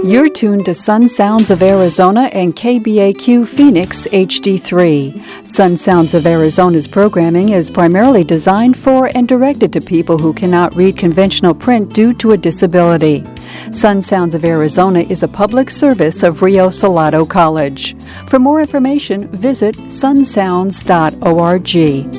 You're tuned to Sun Sounds of Arizona and KBAQ Phoenix HD3. Sun Sounds of Arizona's programming is primarily designed for and directed to people who cannot read conventional print due to a disability. Sun Sounds of Arizona is a public service of Rio Salado College. For more information, visit sunsounds.org.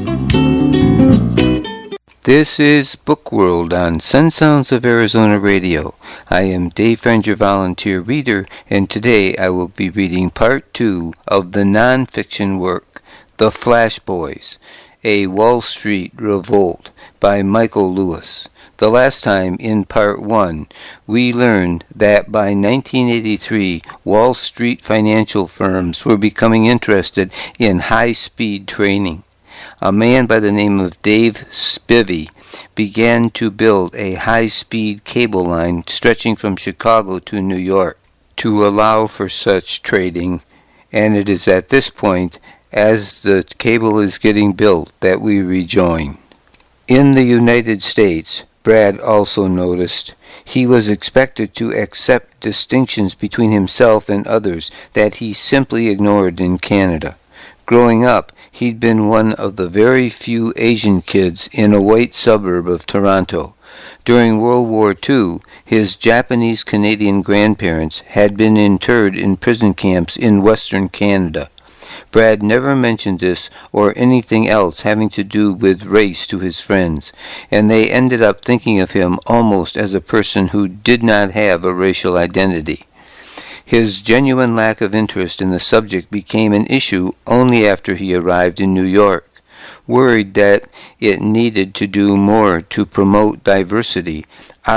This is Book World on Sun Sounds of Arizona Radio. I am Dave Franger, volunteer reader, and today I will be reading Part 2 of the non-fiction work, The Flash Boys, A Wall Street Revolt by Michael Lewis. The last time, in Part 1, we learned that by 1983, Wall Street financial firms were becoming interested in high-speed training. A man by the name of Dave Spivey began to build a high-speed cable line stretching from Chicago to New York to allow for such trading, and it is at this point, as the cable is getting built, that we rejoin. In the United States, Brad also noticed, he was expected to accept distinctions between himself and others that he simply ignored in Canada. Growing up, he'd been one of the very few Asian kids in a white suburb of Toronto. During World War II, his Japanese-Canadian grandparents had been interred in prison camps in Western Canada. Brad never mentioned this or anything else having to do with race to his friends, and they ended up thinking of him almost as a person who did not have a racial identity. His genuine lack of interest in the subject became an issue only after he arrived in New York. Worried that it needed to do more to promote diversity,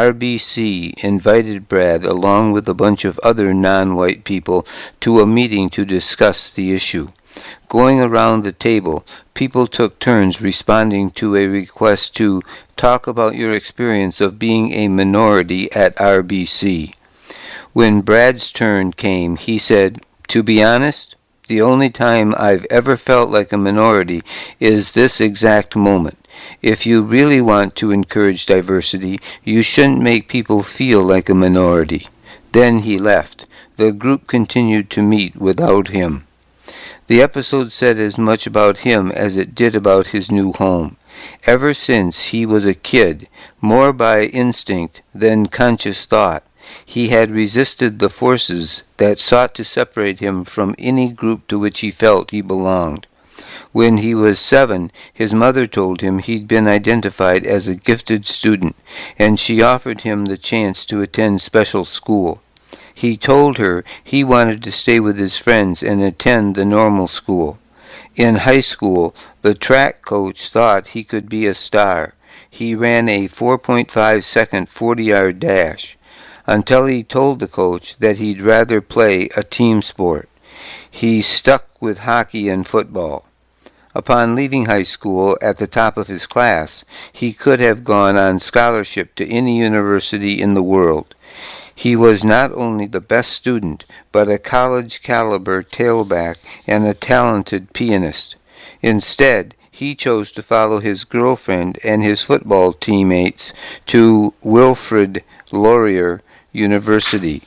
RBC invited Brad along with a bunch of other non-white people to a meeting to discuss the issue. Going around the table, people took turns responding to a request to talk about your experience of being a minority at RBC. When Brad's turn came, he said, "To be honest, the only time I've ever felt like a minority is this exact moment. If you really want to encourage diversity, you shouldn't make people feel like a minority." Then he left. The group continued to meet without him. The episode said as much about him as it did about his new home. Ever since he was a kid, more by instinct than conscious thought, he had resisted the forces that sought to separate him from any group to which he felt he belonged. When he was 7, his mother told him he'd been identified as a gifted student, and she offered him the chance to attend special school. He told her he wanted to stay with his friends and attend the normal school. In high school, the track coach thought he could be a star. He ran a 4.5-second 40-yard dash, until he told the coach that he'd rather play a team sport. He stuck with hockey and football. Upon leaving high school at the top of his class, he could have gone on scholarship to any university in the world. He was not only the best student, but a college-caliber tailback and a talented pianist. Instead, he chose to follow his girlfriend and his football teammates to Wilfrid Laurier University,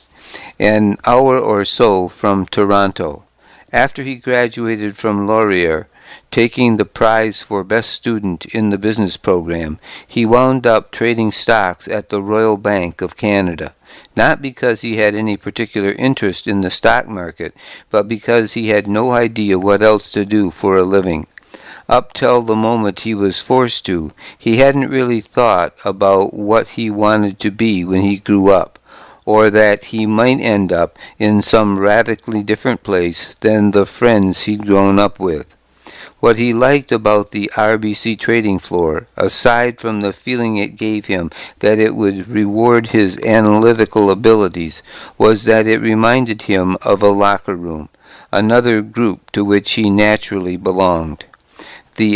an hour or so from Toronto. After he graduated from Laurier, taking the prize for best student in the business program, he wound up trading stocks at the Royal Bank of Canada, not because he had any particular interest in the stock market, but because he had no idea what else to do for a living. Up till the moment he was forced to, he hadn't really thought about what he wanted to be when he grew up, or that he might end up in some radically different place than the friends he'd grown up with. What he liked about the RBC trading floor, aside from the feeling it gave him that it would reward his analytical abilities, was that it reminded him of a locker room, another group to which he naturally belonged. The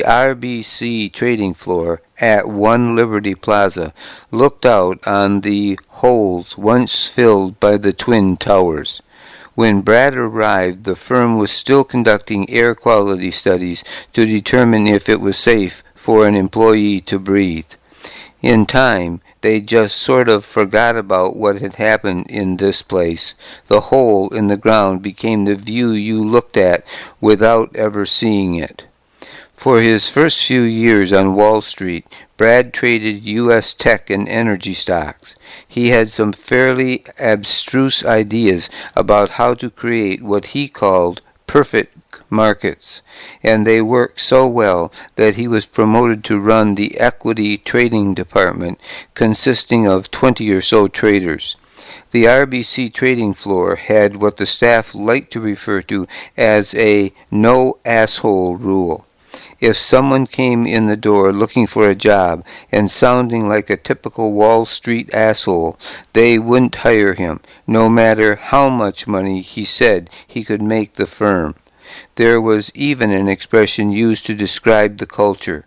RBC trading floor at One Liberty Plaza looked out on the holes once filled by the Twin Towers. When Brad arrived, the firm was still conducting air quality studies to determine if it was safe for an employee to breathe. In time, they just sort of forgot about what had happened in this place. The hole in the ground became the view you looked at without ever seeing it. For his first few years on Wall Street, Brad traded U.S. tech and energy stocks. He had some fairly abstruse ideas about how to create what he called perfect markets, and they worked so well that he was promoted to run the equity trading department, consisting of 20 or so traders. The RBC trading floor had what the staff liked to refer to as a no asshole rule. If someone came in the door looking for a job and sounding like a typical Wall Street asshole, they wouldn't hire him, no matter how much money he said he could make the firm. There was even an expression used to describe the culture,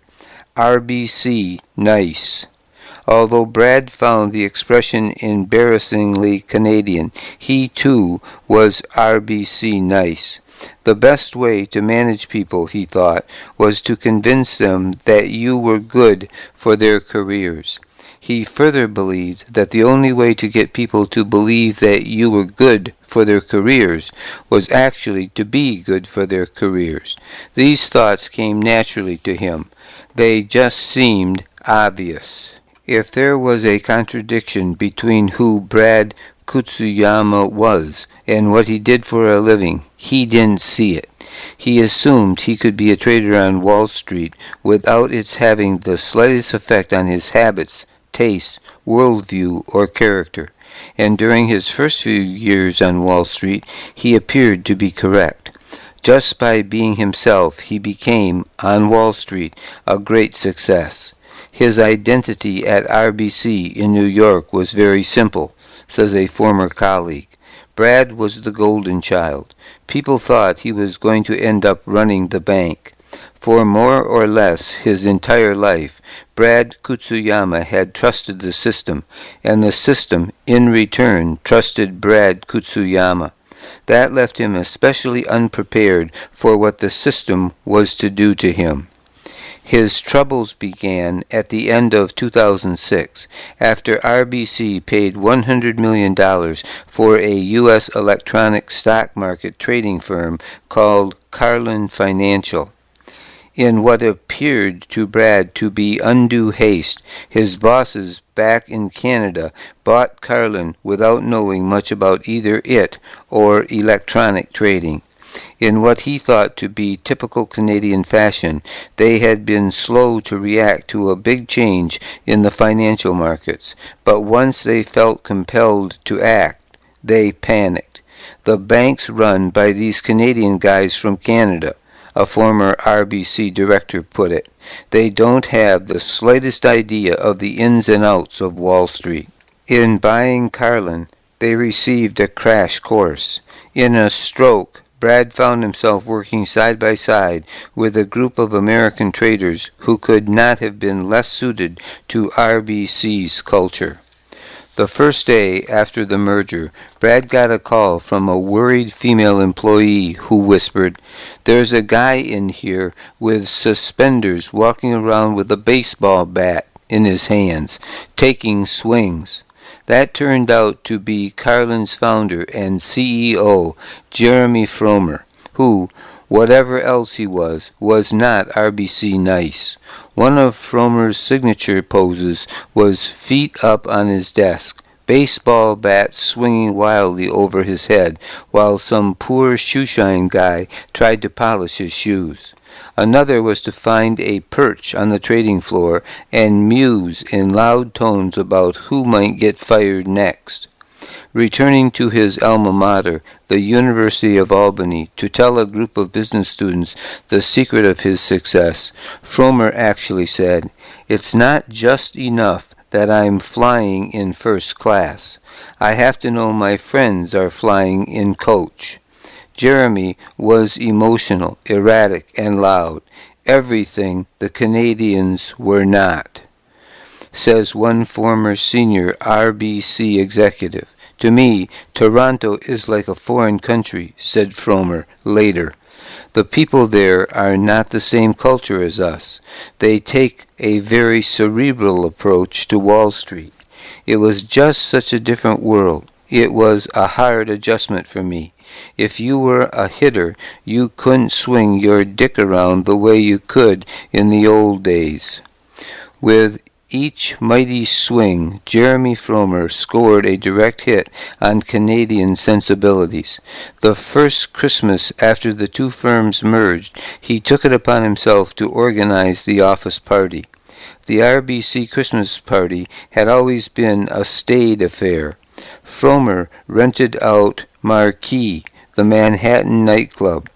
RBC nice. Although Brad found the expression embarrassingly Canadian, he too was RBC nice. The best way to manage people, he thought, was to convince them that you were good for their careers. He further believed that the only way to get people to believe that you were good for their careers was actually to be good for their careers. These thoughts came naturally to him. They just seemed obvious. If there was a contradiction between who Brad Kutsuyama was and what he did for a living, he didn't see it. He assumed he could be a trader on Wall Street without its having the slightest effect on his habits, tastes, worldview, or character. And during his first few years on Wall Street, he appeared to be correct. Just by being himself, he became, on Wall Street, a great success. His identity at RBC in New York was very simple, says a former colleague. Brad was the golden child. People thought he was going to end up running the bank. For more or less his entire life, Brad Kutsuyama had trusted the system, and the system, in return, trusted Brad Kutsuyama. That left him especially unprepared for what the system was to do to him. His troubles began at the end of 2006, after RBC paid $100 million for a U.S. electronic stock market trading firm called Carlin Financial. In what appeared to Brad to be undue haste, his bosses back in Canada bought Carlin without knowing much about either it or electronic trading. In what he thought to be typical Canadian fashion, they had been slow to react to a big change in the financial markets, but once they felt compelled to act, they panicked. The banks run by these Canadian guys from Canada, a former RBC director put it. They don't have the slightest idea of the ins and outs of Wall Street. In buying Carlin, they received a crash course. In a stroke, Brad found himself working side by side with a group of American traders who could not have been less suited to RBC's culture. The first day after the merger, Brad got a call from a worried female employee who whispered, "There's a guy in here with suspenders walking around with a baseball bat in his hands, taking swings." That turned out to be Carlin's founder and CEO, Jeremy Fromer, who, whatever else he was not RBC nice. One of Fromer's signature poses was feet up on his desk, baseball bat swinging wildly over his head, while some poor shoeshine guy tried to polish his shoes. Another was to find a perch on the trading floor and muse in loud tones about who might get fired next. Returning to his alma mater, the University of Albany, to tell a group of business students the secret of his success, Fromer actually said, "It's not just enough that I'm flying in first class. I have to know my friends are flying in coach." Jeremy was emotional, erratic, and loud. Everything the Canadians were not. Says one former senior RBC executive, "To me, Toronto is like a foreign country," said Fromer later. "The people there are not the same culture as us. They take a very cerebral approach to Wall Street. It was just such a different world. It was a hard adjustment for me. If you were a hitter, you couldn't swing your dick around the way you could in the old days. With each mighty swing, Jeremy Frommer scored a direct hit on Canadian sensibilities. The first Christmas after the two firms merged, he took it upon himself to organize the office party. The RBC Christmas party had always been a staid affair. Frommer rented out Marquee, the Manhattan nightclub.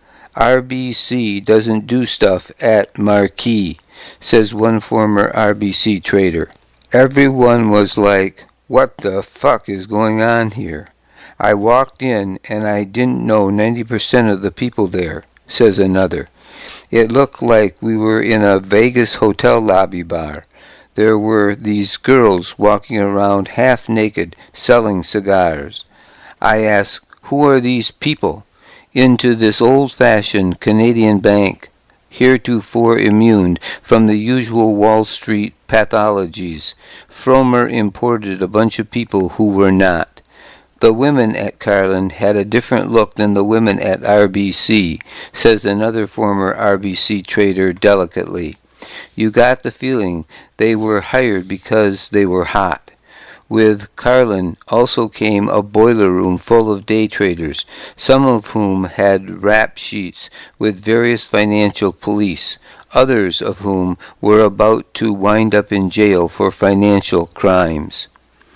RBC doesn't do stuff at Marquee, says one former RBC trader. Everyone was like, what the fuck is going on here? I walked in and I didn't know 90% of the people there, says another. It looked like we were in a Vegas hotel lobby bar. There were these girls walking around half naked selling cigars. I asked, who are these people? Into this old-fashioned Canadian bank, heretofore immune from the usual Wall Street pathologies, Frommer imported a bunch of people who were not. The women at Carlin had a different look than the women at RBC, says another former RBC trader delicately. You got the feeling they were hired because they were hot. With Carlin also came a boiler room full of day traders, some of whom had rap sheets with various financial police, others of whom were about to wind up in jail for financial crimes.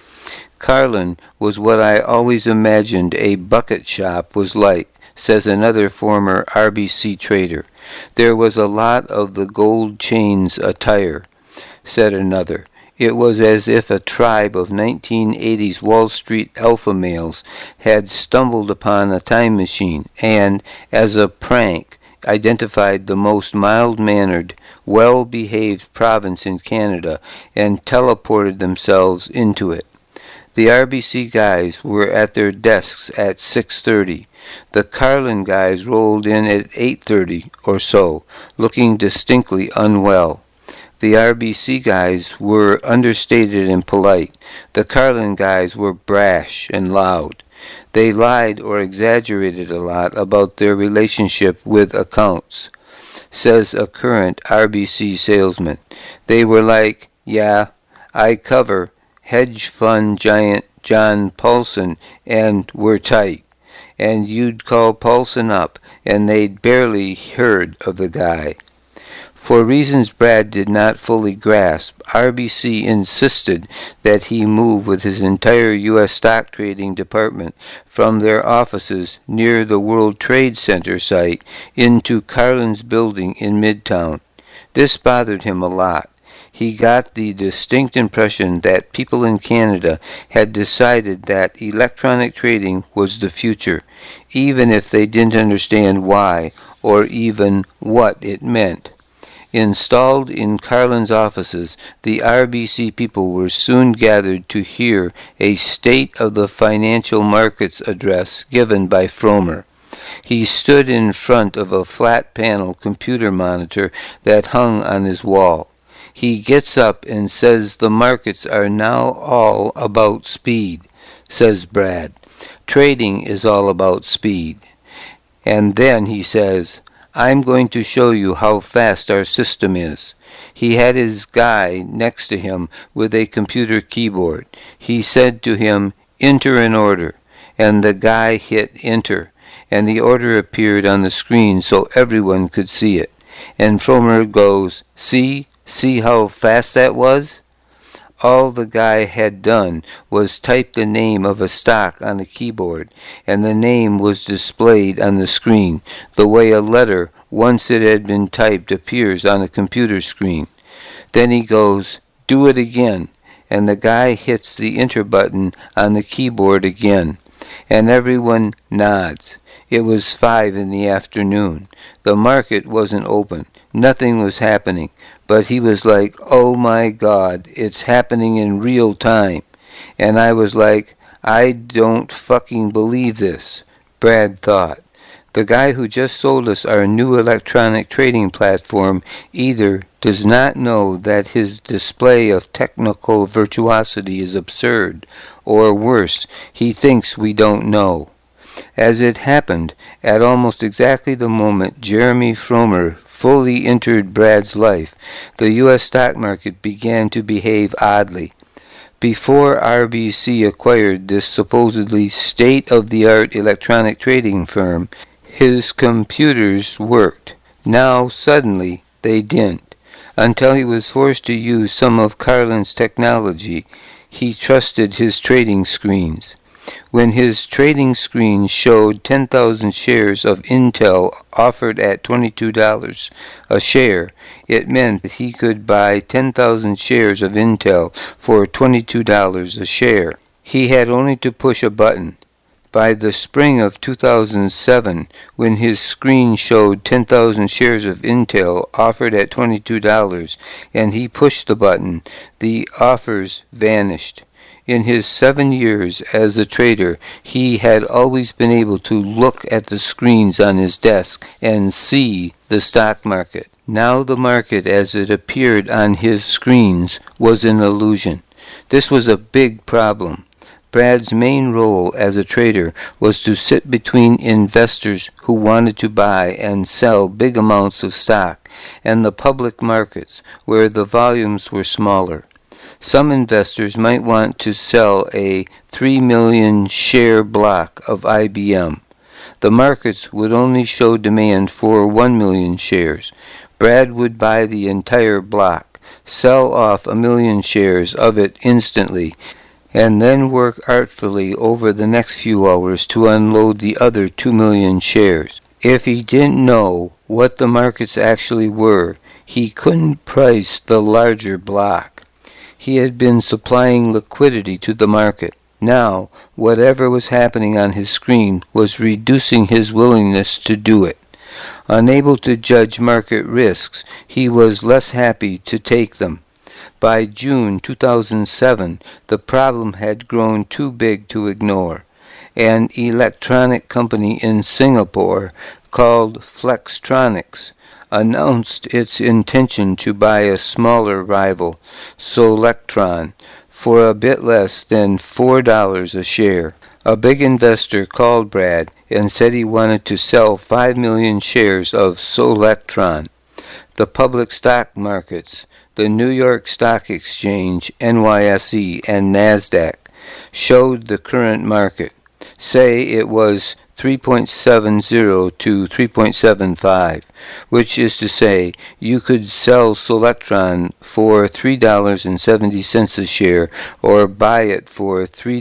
Carlin was what I always imagined a bucket shop was like, says another former RBC trader. There was a lot of the gold chains attire, said another. It was as if a tribe of 1980s Wall Street alpha males had stumbled upon a time machine and, as a prank, identified the most mild-mannered, well-behaved province in Canada and teleported themselves into it. The RBC guys were at their desks at 6:30. The Carlin guys rolled in at 8:30 or so, looking distinctly unwell. The RBC guys were understated and polite. The Carlin guys were brash and loud. They lied or exaggerated a lot about their relationship with accounts, says a current RBC salesman. They were like, yeah, I cover hedge fund giant John Paulson and we're tight. And you'd call Paulson up and they'd barely heard of the guy. For reasons Brad did not fully grasp, RBC insisted that he move with his entire U.S. stock trading department from their offices near the World Trade Center site into Carlin's building in Midtown. This bothered him a lot. He got the distinct impression that people in Canada had decided that electronic trading was the future, even if they didn't understand why or even what it meant. Installed in Carlin's offices, the RBC people were soon gathered to hear a State of the Financial Markets address given by Frommer. He stood in front of a flat-panel computer monitor that hung on his wall. He gets up and says the markets are now all about speed, says Brad. Trading is all about speed. And then he says, I'm going to show you how fast our system is. He had his guy next to him with a computer keyboard. He said to him, enter an order, and the guy hit enter, and the order appeared on the screen so everyone could see it. And Frommer goes, see how fast that was? All the guy had done was type the name of a stock on the keyboard, and the name was displayed on the screen, the way a letter, once it had been typed, appears on a computer screen. Then he goes, do it again, and the guy hits the enter button on the keyboard again, and everyone nods. It was 5 in the afternoon. The market wasn't open. Nothing was happening. But he was like, oh my God, it's happening in real time. And I was like, I don't fucking believe this, Brad thought. The guy who just sold us our new electronic trading platform either does not know that his display of technical virtuosity is absurd, or worse, he thinks we don't know. As it happened, at almost exactly the moment Jeremy Fromer fully entered Brad's life, the U.S. stock market began to behave oddly. Before RBC acquired this supposedly state-of-the-art electronic trading firm, his computers worked. Now, suddenly, they didn't. Until he was forced to use some of Carlin's technology, he trusted his trading screens. When his trading screen showed 10,000 shares of Intel offered at $22 a share, it meant that he could buy 10,000 shares of Intel for $22 a share. He had only to push a button. By the spring of 2007, when his screen showed 10,000 shares of Intel offered at $22 and he pushed the button, the offers vanished. In his 7 years as a trader, he had always been able to look at the screens on his desk and see the stock market. Now the market as it appeared on his screens was an illusion. This was a big problem. Brad's main role as a trader was to sit between investors who wanted to buy and sell big amounts of stock and the public markets where the volumes were smaller. Some investors might want to sell a 3 million share block of IBM. The markets would only show demand for 1 million shares. Brad would buy the entire block, sell off 1 million shares of it instantly, and then work artfully over the next few hours to unload the other 2 million shares. If he didn't know what the markets actually were, he couldn't price the larger block. He had been supplying liquidity to the market. Now, whatever was happening on his screen was reducing his willingness to do it. Unable to judge market risks, he was less happy to take them. By June 2007, the problem had grown too big to ignore. An electronic company in Singapore called Flextronics announced its intention to buy a smaller rival, Solectron, for a bit less than $4 a share. A big investor called Brad and said he wanted to sell 5 million shares of Solectron. The public stock markets, the New York Stock Exchange, NYSE, and NASDAQ, showed the current market. Say it was 3.70 to 3.75, which is to say you could sell Solectron for $3.70 a share or buy it for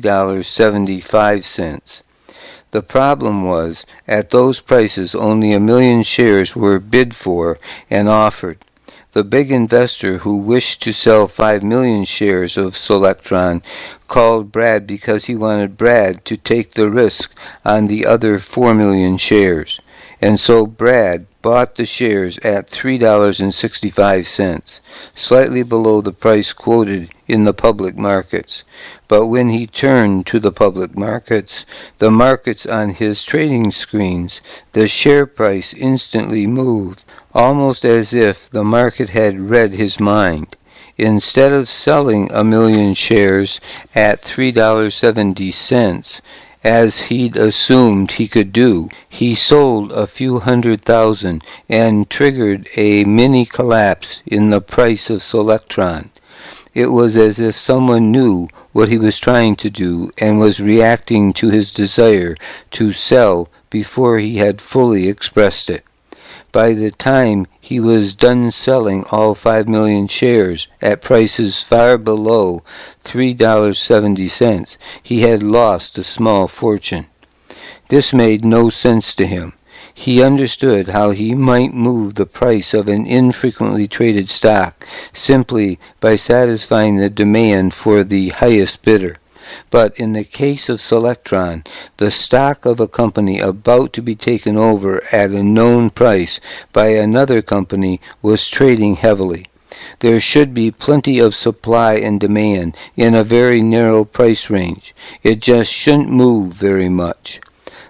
$3.75. The problem was, at those prices only 1 million shares were bid for and offered. The big investor who wished to sell 5 million shares of Solectron called Brad because he wanted Brad to take the risk on the other 4 million shares. And so Brad bought the shares at $3.65, slightly below the price quoted in the public markets. But when he turned to the public markets, the markets on his trading screens, the share price instantly moved, almost as if the market had read his mind. Instead of selling 1 million shares at $3.70, as he'd assumed he could do, he sold a few 100,000 and triggered a mini collapse in the price of Solectron. It was as if someone knew what he was trying to do and was reacting to his desire to sell before he had fully expressed it. By the time he was done selling all 5 million shares at prices far below $3.70, he had lost a small fortune. This made no sense to him. He understood how he might move the price of an infrequently traded stock simply by satisfying the demand for the highest bidder. But in the case of Solectron, the stock of a company about to be taken over at a known price by another company was trading heavily. There should be plenty of supply and demand in a very narrow price range. It just shouldn't move very much.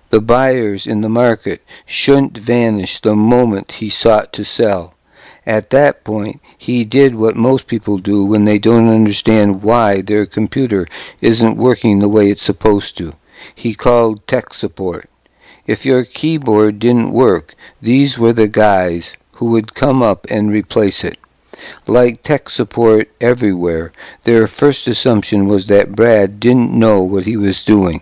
The buyers in the market shouldn't vanish the moment he sought to sell. At that point, he did what most people do when they don't understand why their computer isn't working the way it's supposed to. He called tech support. If your keyboard didn't work, these were the guys who would come up and replace it. Like tech support everywhere, their first assumption was that Brad didn't know what he was doing.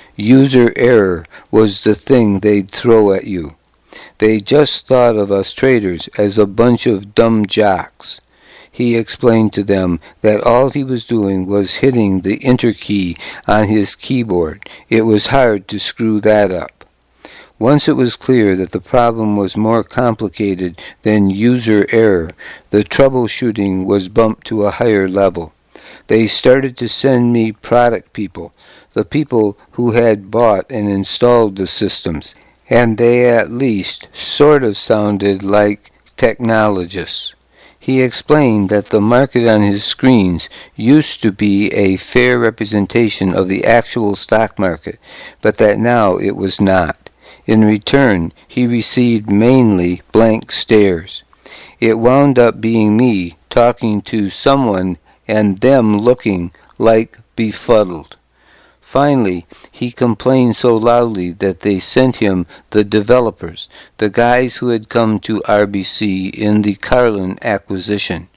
User error was the thing they'd throw at you. They just thought of us traders as a bunch of dumb jocks. He explained to them that all he was doing was hitting the enter key on his keyboard. It was hard to screw that up. Once it was clear that the problem was more complicated than user error, the troubleshooting was bumped to a higher level. They started to send me product people, the people who had bought and installed the systems, and they at least sort of sounded like technologists. He explained that the market on his screens used to be a fair representation of the actual stock market, but that now it was not. In return, he received mainly blank stares. It wound up being me talking to someone and them looking like befuddled. Finally, he complained so loudly that they sent him the developers, the guys who had come to RBC in the Carlin acquisition.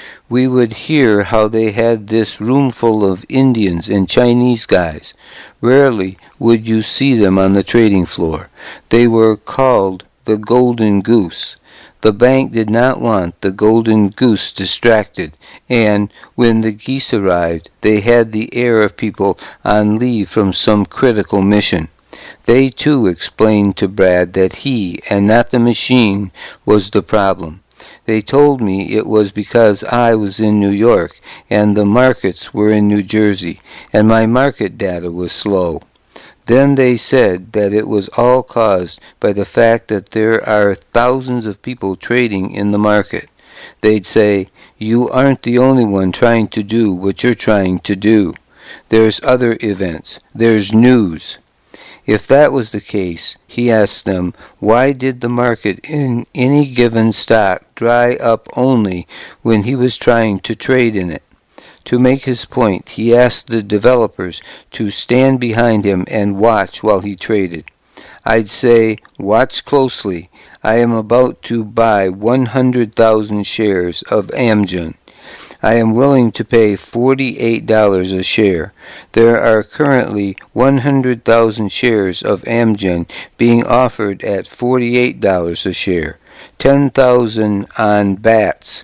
We would hear how they had this room full of Indians and Chinese guys. Rarely would you see them on the trading floor. They were called the Golden Goose. The bank did not want the Golden Goose distracted, and when the geese arrived, they had the air of people on leave from some critical mission. They too explained to Brad that he, and not the machine, was the problem. They told me it was because I was in New York, and the markets were in New Jersey, and my market data was slow. Then they said that it was all caused by the fact that there are thousands of people trading in the market. They'd say, "You aren't the only one trying to do what you're trying to do. There's other events. There's news." If that was the case, he asked them, why did the market in any given stock dry up only when he was trying to trade in it? To make his point, he asked the developers to stand behind him and watch while he traded. I'd say, "Watch closely. I am about to buy 100,000 shares of Amgen. I am willing to pay $48 a share. There are currently 100,000 shares of Amgen being offered at $48 a share, 10,000 on BATS,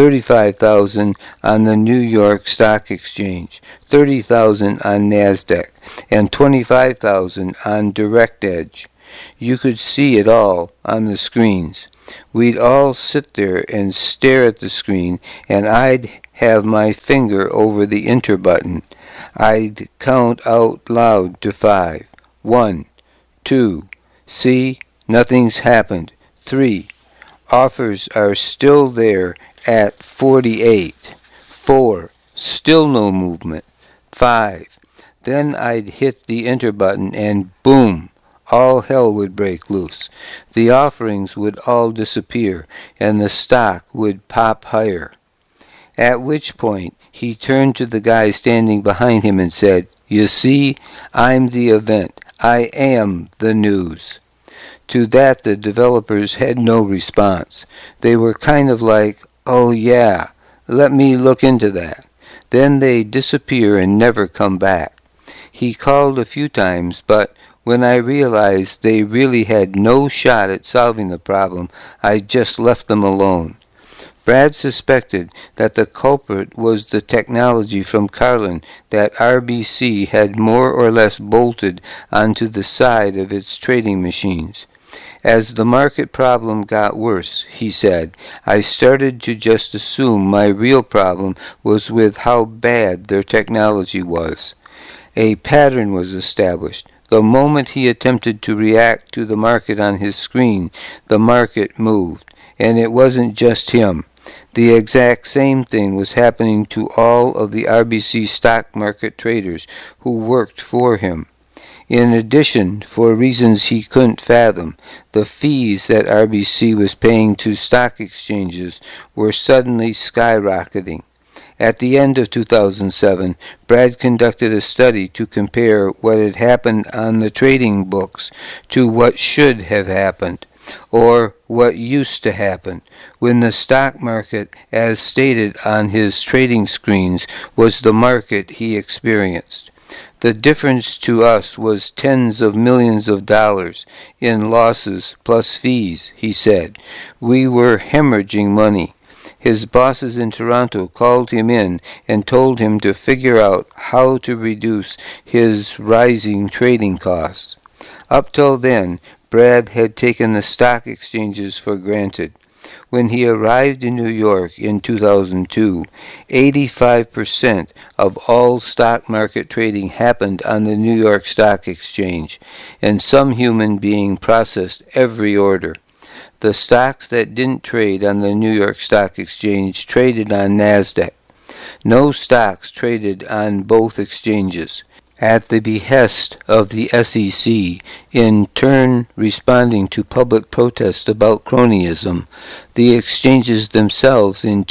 35,000 on the New York Stock Exchange, 30,000 on NASDAQ, and 25,000 on DirectEdge. You could see it all on the screens. We'd all sit there and stare at the screen, and I'd have my finger over the enter button. I'd count out loud to 5. 1, 2, see, nothing's happened. 3, offers are still there at 48. 4, still no movement. 5, then I'd hit the enter button and boom, all hell would break loose. The offerings would all disappear, and the stock would pop higher. At which point, he turned to the guy standing behind him and said, "You see, I'm the event. I am the news." To that, the developers had no response. They were kind of like, "Oh yeah, let me look into that." Then they disappear and never come back. He called a few times, but when I realized they really had no shot at solving the problem, I just left them alone. Brad suspected that the culprit was the technology from Carlin that RBC had more or less bolted onto the side of its trading machines. As the market problem got worse, he said, I started to just assume my real problem was with how bad their technology was. A pattern was established. The moment he attempted to react to the market on his screen, the market moved. And it wasn't just him. The exact same thing was happening to all of the RBC stock market traders who worked for him. In addition, for reasons he couldn't fathom, the fees that RBC was paying to stock exchanges were suddenly skyrocketing. At the end of 2007, Brad conducted a study to compare what had happened on the trading books to what should have happened, or what used to happen, when the stock market, as stated on his trading screens, was the market he experienced. The difference to us was tens of millions of dollars in losses plus fees, he said. We were hemorrhaging money. His bosses in Toronto called him in and told him to figure out how to reduce his rising trading costs. Up till then, Brad had taken the stock exchanges for granted. When he arrived in New York in 2002, 85% of all stock market trading happened on the New York Stock Exchange, and some human being processed every order. The stocks that didn't trade on the New York Stock Exchange traded on NASDAQ. No stocks traded on both exchanges. At the behest of the SEC, in turn responding to public protest about cronyism, the exchanges themselves in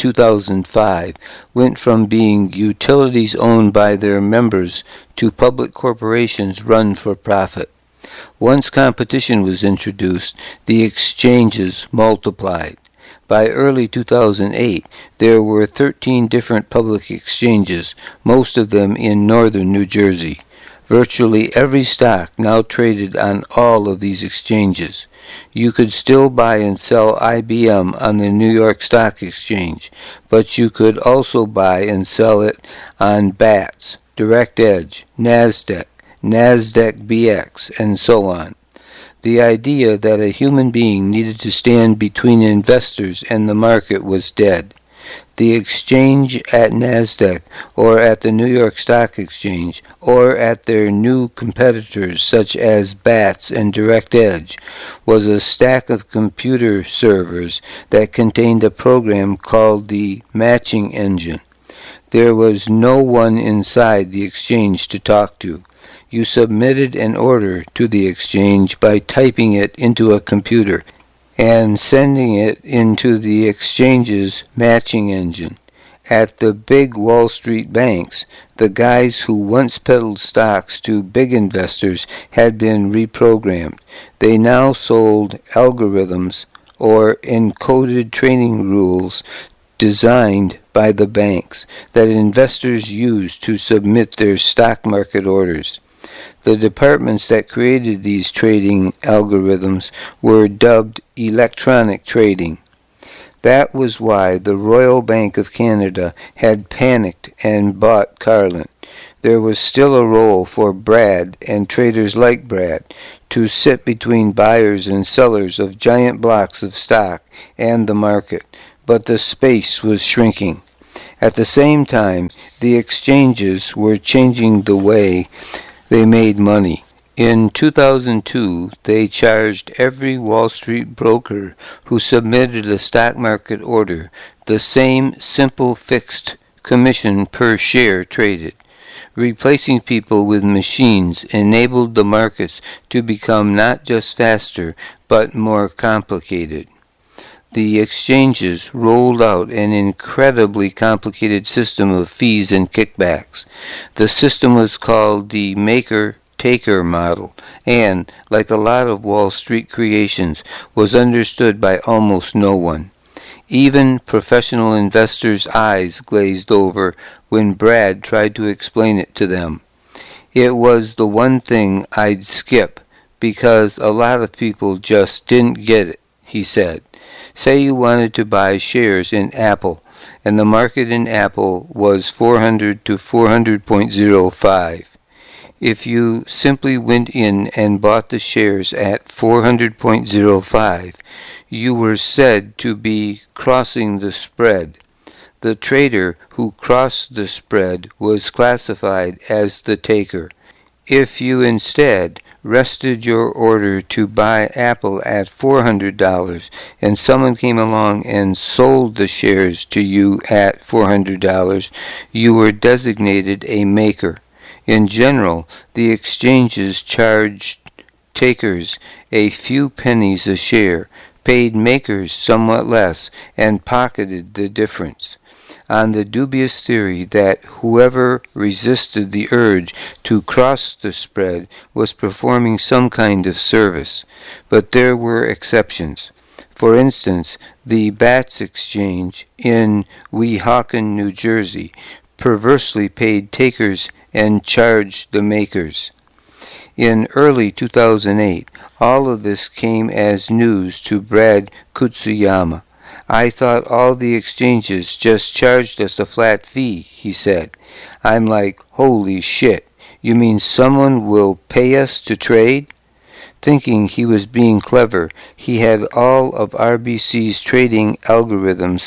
2005 went from being utilities owned by their members to public corporations run for profit. Once competition was introduced, the exchanges multiplied. By early 2008, there were 13 different public exchanges, most of them in northern New Jersey. Virtually every stock now traded on all of these exchanges. You could still buy and sell IBM on the New York Stock Exchange, but you could also buy and sell it on BATS, Direct Edge, NASDAQ, NASDAQ BX, and so on. The idea that a human being needed to stand between investors and the market was dead. The exchange at NASDAQ, or at the New York Stock Exchange, or at their new competitors such as BATS and Direct Edge, was a stack of computer servers that contained a program called the matching engine. There was no one inside the exchange to talk to. You submitted an order to the exchange by typing it into a computer and sending it into the exchange's matching engine. At the big Wall Street banks, the guys who once peddled stocks to big investors had been reprogrammed. They now sold algorithms or encoded trading rules designed by the banks that investors used to submit their stock market orders. The departments that created these trading algorithms were dubbed electronic trading. That was why the Royal Bank of Canada had panicked and bought Carlin. There was still a role for Brad and traders like Brad to sit between buyers and sellers of giant blocks of stock and the market, but the space was shrinking. At the same time, the exchanges were changing the way they made money. In 2002, they charged every Wall Street broker who submitted a stock market order the same simple fixed commission per share traded. Replacing people with machines enabled the markets to become not just faster, but more complicated. The exchanges rolled out an incredibly complicated system of fees and kickbacks. The system was called the maker-taker model, and, like a lot of Wall Street creations, was understood by almost no one. Even professional investors' eyes glazed over when Brad tried to explain it to them. It was the one thing I'd skip, because a lot of people just didn't get it, he said. Say you wanted to buy shares in Apple, and the market in Apple was 400 to 400.05. If you simply went in and bought the shares at 400.05, you were said to be crossing the spread. The trader who crossed the spread was classified as the taker. If you instead rested your order to buy Apple at $400 and someone came along and sold the shares to you at $400, you were designated a maker. In general, the exchanges charged takers a few pennies a share, paid makers somewhat less, and pocketed the difference, on the dubious theory that whoever resisted the urge to cross the spread was performing some kind of service. But there were exceptions. For instance, the Bats Exchange in Weehawken, New Jersey, perversely paid takers and charged the makers. In early 2008, all of this came as news to Brad Kutsuyama. I thought all the exchanges just charged us a flat fee, he said. I'm like, holy shit, you mean someone will pay us to trade? Thinking he was being clever, he had all of RBC's trading algorithms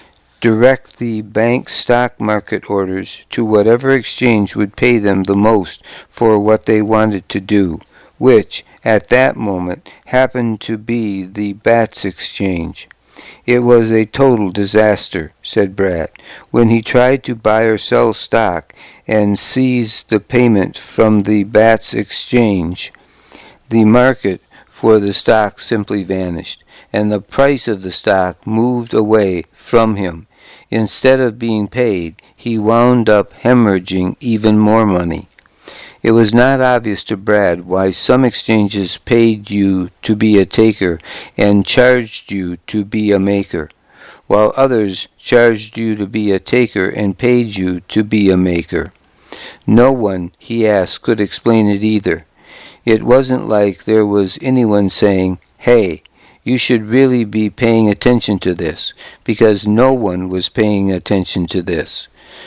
direct the bank stock market orders to whatever exchange would pay them the most for what they wanted to do, which, at that moment, happened to be the Bats Exchange. It was a total disaster, said Brad. When he tried to buy or sell stock and seize the payment from the Bats Exchange, the market for the stock simply vanished, and the price of the stock moved away from him. Instead of being paid, he wound up hemorrhaging even more money. It was not obvious to Brad why some exchanges paid you to be a taker and charged you to be a maker, while others charged you to be a taker and paid you to be a maker. No one, he asked, could explain it either. It wasn't like there was anyone saying, hey, you should really be paying attention to this, because no one was paying attention to this.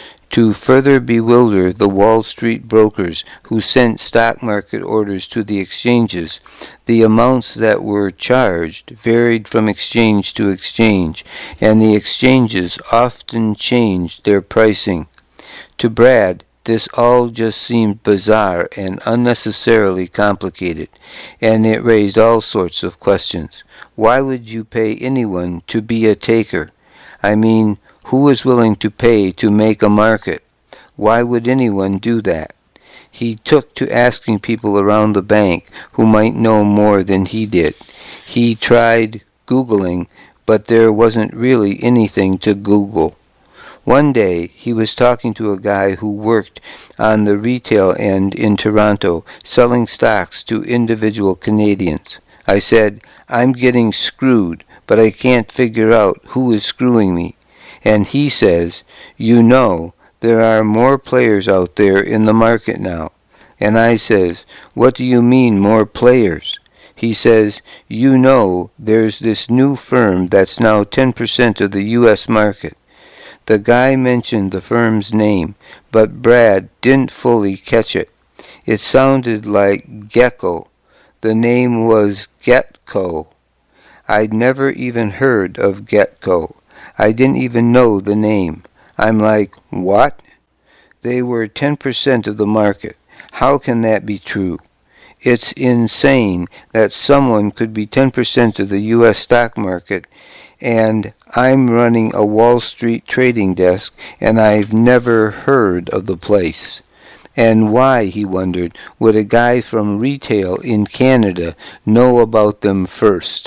To further bewilder the Wall Street brokers who sent stock market orders to the exchanges, the amounts that were charged varied from exchange to exchange, and the exchanges often changed their pricing. To Brad, this all just seemed bizarre and unnecessarily complicated, and it raised all sorts of questions. Why would you pay anyone to be a taker? I mean, who is willing to pay to make a market? Why would anyone do that? He took to asking people around the bank who might know more than he did. He tried Googling, but there wasn't really anything to Google. One day, he was talking to a guy who worked on the retail end in Toronto, selling stocks to individual Canadians. I said, I'm getting screwed, but I can't figure out who is screwing me. And he says, you know, there are more players out there in the market now. And I says, what do you mean more players? He says, you know, there's this new firm that's now 10% of the U.S. market. The guy mentioned the firm's name, but Brad didn't fully catch it. It sounded like Gecko. The name was Getco. I'd never even heard of Getco. I didn't even know the name. I'm like, what? They were 10% of the market. How can that be true? It's insane that someone could be 10% of the U.S. stock market, and I'm running a Wall Street trading desk, and I've never heard of the place. And why, he wondered, would a guy from retail in Canada know about them first?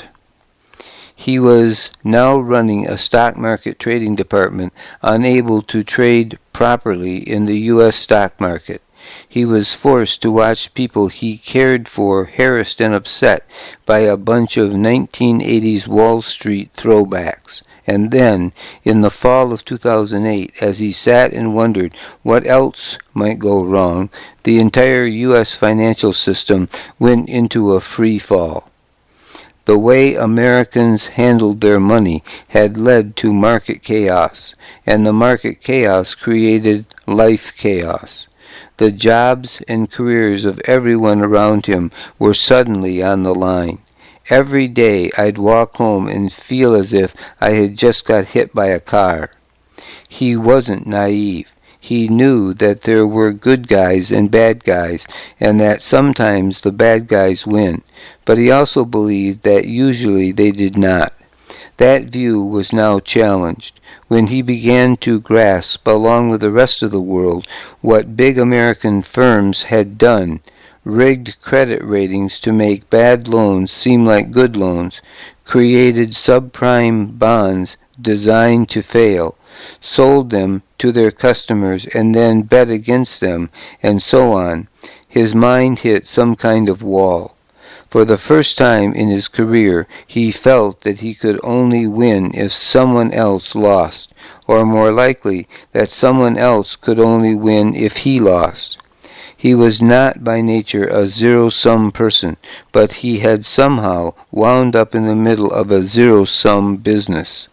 He was now running a stock market trading department, unable to trade properly in the U.S. stock market. He was forced to watch people he cared for harassed and upset by a bunch of 1980s Wall Street throwbacks. And then, in the fall of 2008, as he sat and wondered what else might go wrong, the entire U.S. financial system went into a free fall. The way Americans handled their money had led to market chaos, and the market chaos created life chaos. The jobs and careers of everyone around him were suddenly on the line. Every day I'd walk home and feel as if I had just got hit by a car. He wasn't naive. He knew that there were good guys and bad guys, and that sometimes the bad guys win, but he also believed that usually they did not. That view was now challenged when he began to grasp, along with the rest of the world, what big American firms had done, rigged credit ratings to make bad loans seem like good loans, created subprime bonds designed to fail, sold them to their customers and then bet against them, and so on. His mind hit some kind of wall. For the first time in his career, he felt that he could only win if someone else lost, or more likely, that someone else could only win if he lost. He was not by nature a zero-sum person, but he had somehow wound up in the middle of a zero-sum business.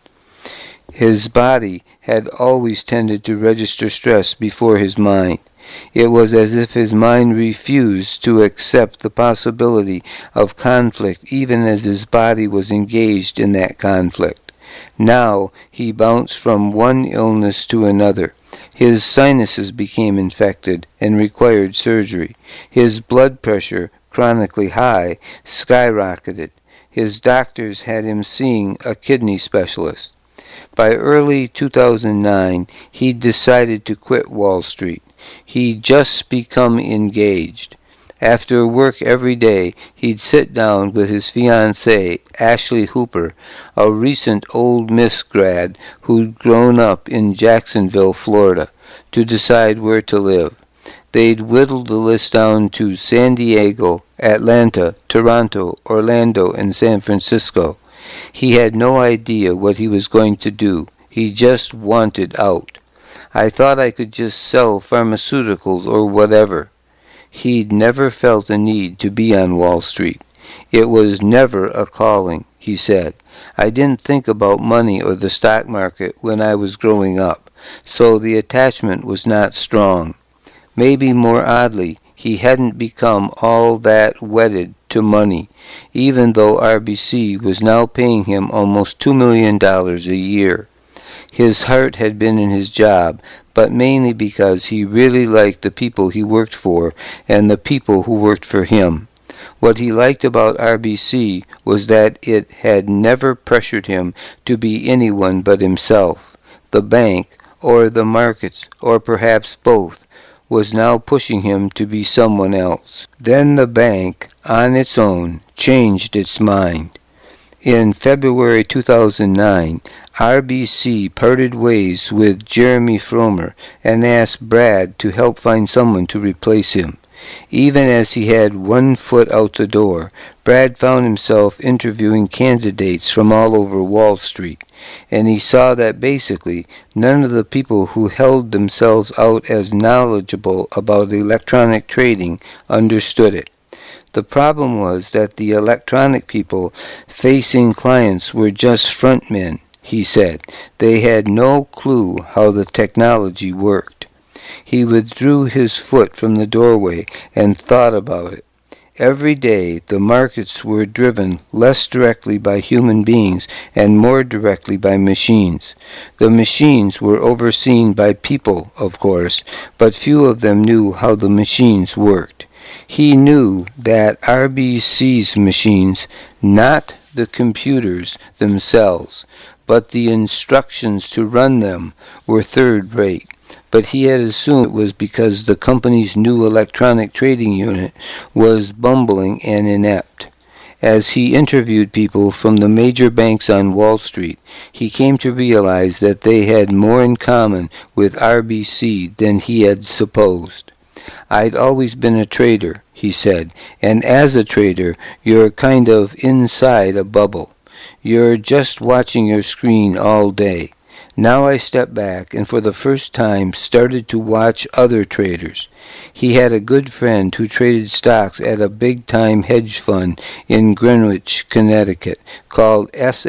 His body had always tended to register stress before his mind. It was as if his mind refused to accept the possibility of conflict even as his body was engaged in that conflict. Now he bounced from one illness to another. His sinuses became infected and required surgery. His blood pressure, chronically high, skyrocketed. His doctors had him seeing a kidney specialist. By early 2009, he decided to quit Wall Street. He'd just become engaged. After work every day, he'd sit down with his fiancée, Ashley Hooper, a recent Ole Miss grad who'd grown up in Jacksonville, Florida, to decide where to live. They'd whittled the list down to San Diego, Atlanta, Toronto, Orlando, and San Francisco. He had no idea what he was going to do. He just wanted out. I thought I could just sell pharmaceuticals or whatever. He'd never felt a need to be on Wall Street. It was never a calling, he said. I didn't think about money or the stock market when I was growing up, so the attachment was not strong. Maybe more oddly, he hadn't become all that wedded to money, even though RBC was now paying him almost $2 million a year. His heart had been in his job, but mainly because he really liked the people he worked for and the people who worked for him. What he liked about RBC was that it had never pressured him to be anyone but himself. The bank, or the markets, or perhaps both, was now pushing him to be someone else. Then the bank, on its own, changed its mind. In February 2009, RBC parted ways with Jeremy Fromer and asked Brad to help find someone to replace him. Even as he had one foot out the door, Brad found himself interviewing candidates from all over Wall Street, and he saw that basically none of the people who held themselves out as knowledgeable about electronic trading understood it. The problem was that the electronic people facing clients were just frontmen, he said. They had no clue how the technology worked. He withdrew his foot from the doorway and thought about it. Every day the markets were driven less directly by human beings and more directly by machines. The machines were overseen by people, of course, but few of them knew how the machines worked. He knew that RBC's machines, not the computers themselves, but the instructions to run them, were third-rate. But he had assumed it was because the company's new electronic trading unit was bumbling and inept. As he interviewed people from the major banks on Wall Street, he came to realize that they had more in common with RBC than he had supposed. I'd always been a trader, he said, and as a trader, you're kind of inside a bubble. You're just watching your screen all day. Now I stepped back and for the first time started to watch other traders. He had a good friend who traded stocks at a big-time hedge fund in Greenwich, Connecticut, called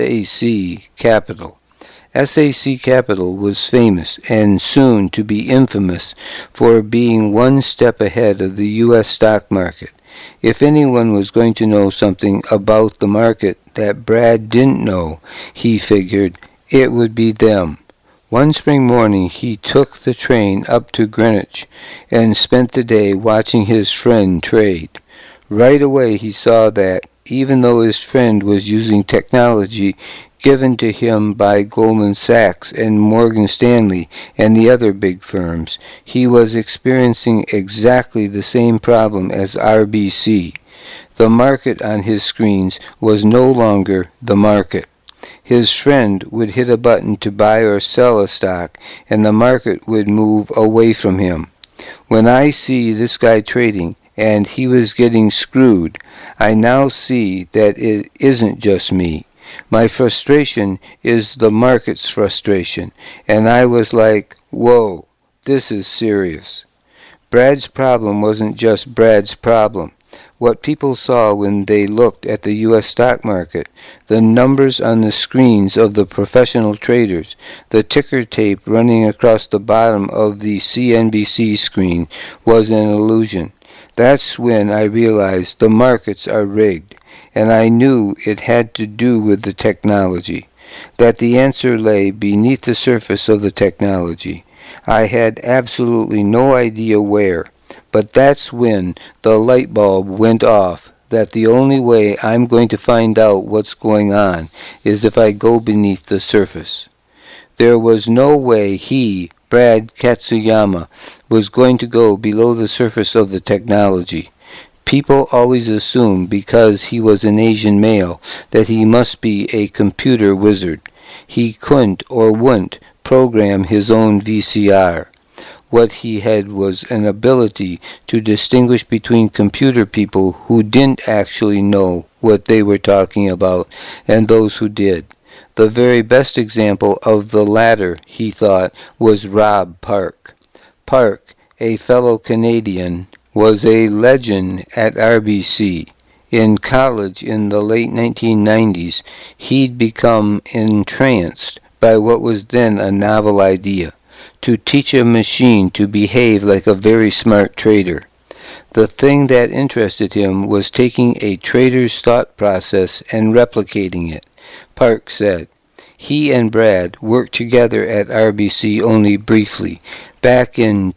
SAC Capital. SAC Capital was famous, and soon to be infamous, for being one step ahead of the U.S. stock market. If anyone was going to know something about the market that Brad didn't know, he figured, it would be them. One spring morning he took the train up to Greenwich and spent the day watching his friend trade. Right away he saw that, even though his friend was using technology given to him by Goldman Sachs and Morgan Stanley and the other big firms, he was experiencing exactly the same problem as RBC. The market on his screens was no longer the market. His friend would hit a button to buy or sell a stock, and the market would move away from him. When I see this guy trading, and he was getting screwed, I now see that it isn't just me. My frustration is the market's frustration, and I was like, whoa, this is serious. Brad's problem wasn't just Brad's problem. What people saw when they looked at the U.S. stock market, the numbers on the screens of the professional traders, the ticker tape running across the bottom of the CNBC screen, was an illusion. That's when I realized the markets are rigged, and I knew it had to do with the technology, that the answer lay beneath the surface of the technology. I had absolutely no idea where. But that's when the light bulb went off, that the only way I'm going to find out what's going on is if I go beneath the surface. There was no way he, Brad Katsuyama, was going to go below the surface of the technology. People always assume because he was an Asian male that he must be a computer wizard. He couldn't or wouldn't program his own VCR. What he had was an ability to distinguish between computer people who didn't actually know what they were talking about and those who did. The very best example of the latter, he thought, was Rob Park. Park, a fellow Canadian, was a legend at RBC. In college in the late 1990s, he'd become entranced by what was then a novel idea: to teach a machine to behave like a very smart trader. The thing that interested him was taking a trader's thought process and replicating it, Park said. He and Brad worked together at RBC only briefly, back in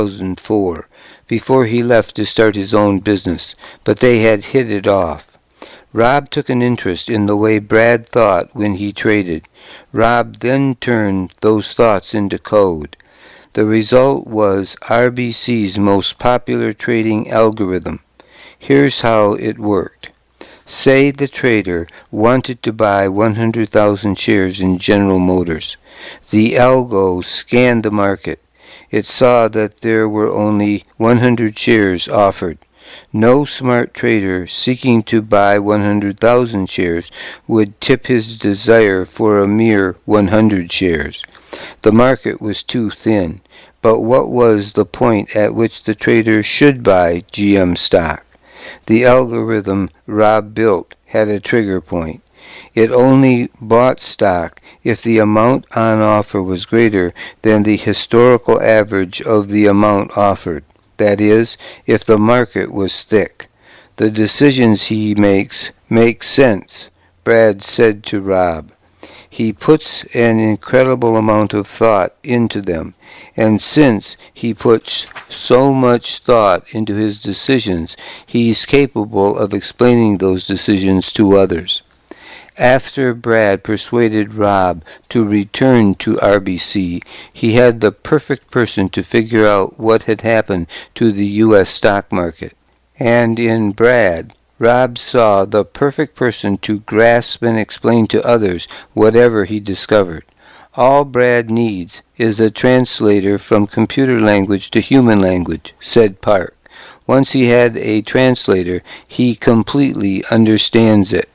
2004, before he left to start his own business, but they had hit it off. Rob took an interest in the way Brad thought when he traded. Rob then turned those thoughts into code. The result was RBC's most popular trading algorithm. Here's how it worked. Say the trader wanted to buy 100,000 shares in General Motors. The algo scanned the market. It saw that there were only 100 shares offered. No smart trader seeking to buy 100,000 shares would tip his desire for a mere 100 shares. The market was too thin. But what was the point at which the trader should buy GM stock? The algorithm Rob built had a trigger point. It only bought stock if the amount on offer was greater than the historical average of the amount offered. That is, if the market was thick. The decisions he makes make sense, Brad said to Rob. He puts an incredible amount of thought into them, and since he puts so much thought into his decisions, he's capable of explaining those decisions to others. After Brad persuaded Rob to return to RBC, he had the perfect person to figure out what had happened to the U.S. stock market. And in Brad, Rob saw the perfect person to grasp and explain to others whatever he discovered. All Brad needs is a translator from computer language to human language, said Park. Once he had a translator, he completely understands it.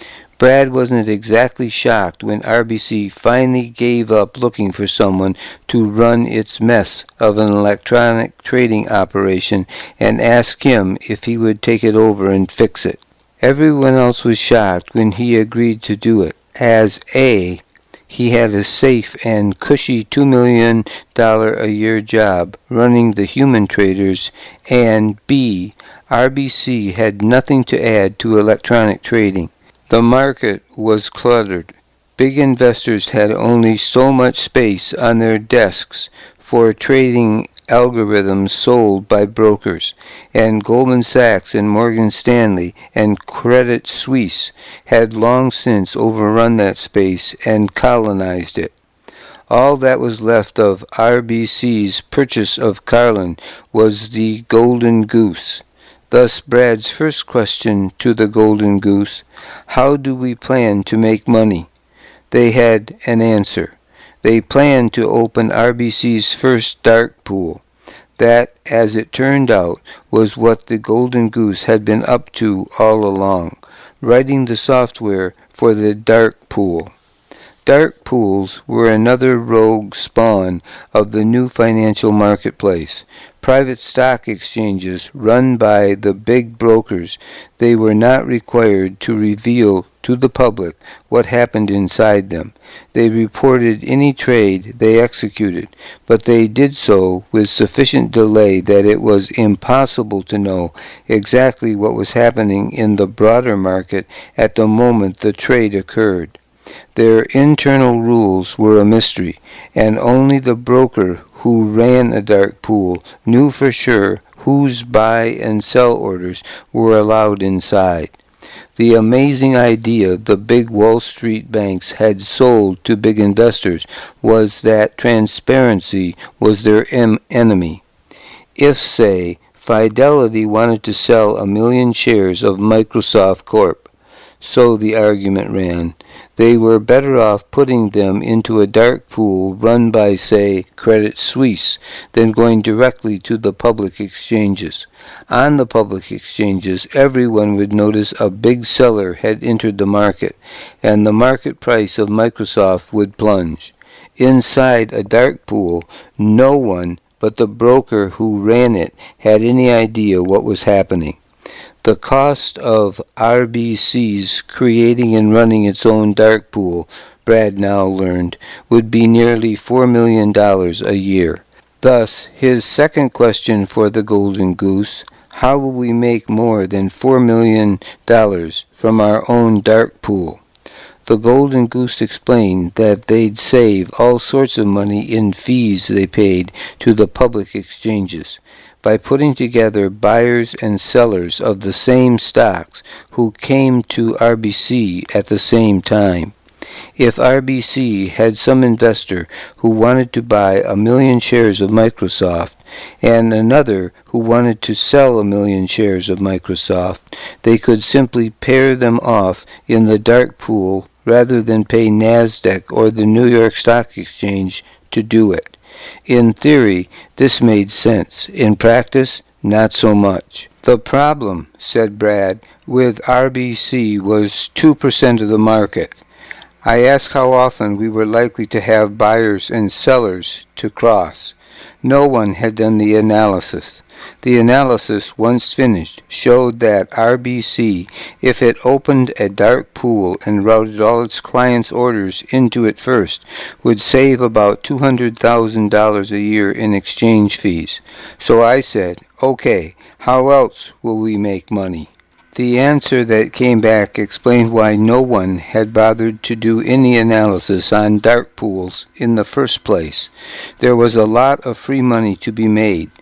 Brad wasn't exactly shocked when RBC finally gave up looking for someone to run its mess of an electronic trading operation and asked him if he would take it over and fix it. Everyone else was shocked when he agreed to do it, as A, he had a safe and cushy $2 million a year job running the human traders, and B, RBC had nothing to add to electronic trading. The market was cluttered. Big investors had only so much space on their desks for trading algorithms sold by brokers, and Goldman Sachs and Morgan Stanley and Credit Suisse had long since overrun that space and colonized it. All that was left of RBC's purchase of Carlin was the Golden Goose. Thus Brad's first question to the Golden Goose, how do we plan to make money? They had an answer. They planned to open RBC's first dark pool. That, as it turned out, was what the Golden Goose had been up to all along, writing the software for the dark pool. Dark pools were another rogue spawn of the new financial marketplace. Private stock exchanges run by the big brokers. They were not required to reveal to the public what happened inside them. They reported any trade they executed, but they did so with sufficient delay that it was impossible to know exactly what was happening in the broader market at the moment the trade occurred. Their internal rules were a mystery, and only the broker who ran a dark pool knew for sure whose buy and sell orders were allowed inside. The amazing idea the big Wall Street banks had sold to big investors was that transparency was their enemy. If, say, Fidelity wanted to sell 1 million shares of Microsoft Corp., so the argument ran, they were better off putting them into a dark pool run by, say, Credit Suisse than going directly to the public exchanges. On the public exchanges, everyone would notice a big seller had entered the market, and the market price of Microsoft would plunge. Inside a dark pool, no one but the broker who ran it had any idea what was happening. The cost of RBC's creating and running its own dark pool, Brad now learned, would be nearly $4 million a year. Thus, his second question for the Golden Goose, how will we make more than $4 million from our own dark pool? The Golden Goose explained that they'd save all sorts of money in fees they paid to the public exchanges by putting together buyers and sellers of the same stocks who came to RBC at the same time. If RBC had some investor who wanted to buy 1 million shares of Microsoft and another who wanted to sell 1 million shares of Microsoft, they could simply pair them off in the dark pool rather than pay NASDAQ or the New York Stock Exchange to do it. In theory, this made sense. In practice, not so much. The problem, said Brad, with RBC was 2% of the market. I asked how often we were likely to have buyers and sellers to cross. No one had done the analysis. The analysis, once finished, showed that RBC, if it opened a dark pool and routed all its clients' orders into it first, would save about $200,000 a year in exchange fees. So I said, okay, how else will we make money? The answer that came back explained why no one had bothered to do any analysis on dark pools in the first place. There was a lot of free money to be made.